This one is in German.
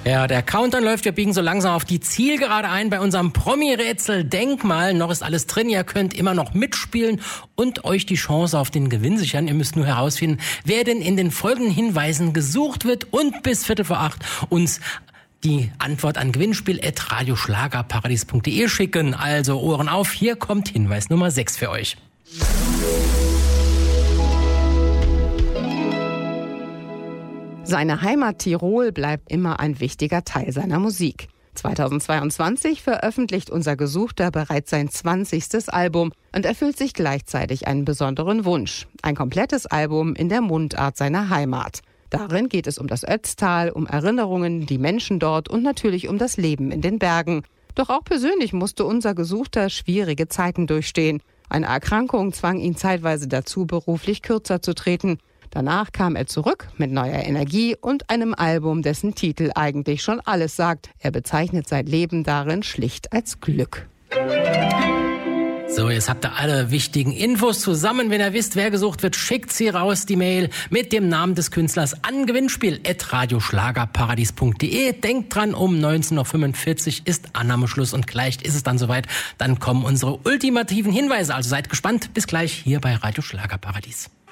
Ja, der Countdown läuft. Wir biegen so langsam auf die Zielgerade ein bei unserem Promi-Rätsel Denkmal. Noch ist alles drin. Ihr könnt immer noch mitspielen und euch die Chance auf den Gewinn sichern. Ihr müsst nur herausfinden, wer denn in den folgenden Hinweisen gesucht wird und bis 7:45 uns die Antwort an gewinnspiel@radioschlagerparadies.de schicken. Also Ohren auf, hier kommt Hinweis Nummer 6 für euch. Seine Heimat Tirol bleibt immer ein wichtiger Teil seiner Musik. 2022 veröffentlicht unser Gesuchter bereits sein 20. Album und erfüllt sich gleichzeitig einen besonderen Wunsch. Ein komplettes Album in der Mundart seiner Heimat. Darin geht es um das Ötztal, um Erinnerungen, die Menschen dort und natürlich um das Leben in den Bergen. Doch auch persönlich musste unser Gesuchter schwierige Zeiten durchstehen. Eine Erkrankung zwang ihn zeitweise dazu, beruflich kürzer zu treten. Danach kam er zurück mit neuer Energie und einem Album, dessen Titel eigentlich schon alles sagt. Er bezeichnet sein Leben darin schlicht als Glück. So, jetzt habt ihr alle wichtigen Infos zusammen. Wenn ihr wisst, wer gesucht wird, schickt sie raus, die Mail mit dem Namen des Künstlers an gewinnspiel@radioschlagerparadies.de. Denkt dran, um 19:45 ist Annahmeschluss und gleich ist es dann soweit. Dann kommen unsere ultimativen Hinweise. Also seid gespannt. Bis gleich hier bei Radio Schlagerparadies.